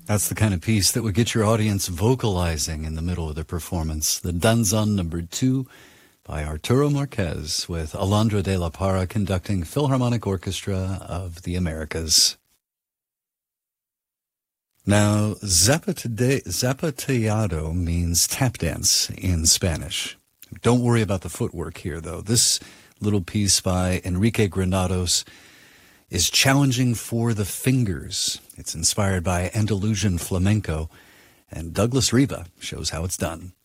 That's the kind of piece that would get your audience vocalizing in the middle of the performance. The Danzón number 2 by Arturo Marquez with Alondra de la Parra conducting Philharmonic Orchestra of the Americas. Now, zapateado means tap dance in Spanish. Don't worry about the footwork here, though. This little piece by Enrique Granados is challenging for the fingers. It's inspired by Andalusian flamenco, and Douglas Riva shows how it's done.